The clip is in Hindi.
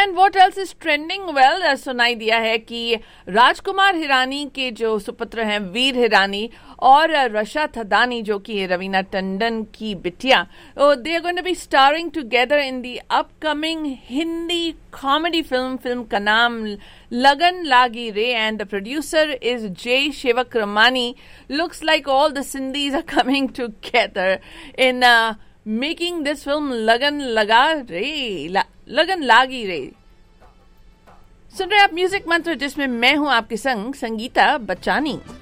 And what else is trending, well सुनाई दिया है कि राजकुमार हिरानी के जो सुपुत्र हैं वीर हिरानी और रशा थदानी, जो कि रवीना टंडन की बिटिया, they are going to be starring together in the upcoming Hindi comedy film का नाम लगन लागी रे, and the producer is J. Shivakramaani. Looks like all the Sindhis are coming together in making this film Lagan Lagi Re. सुन रहे आप म्यूजिक मंत्र, जिसमें मैं हूं आपके संग संगीता बच्चानी.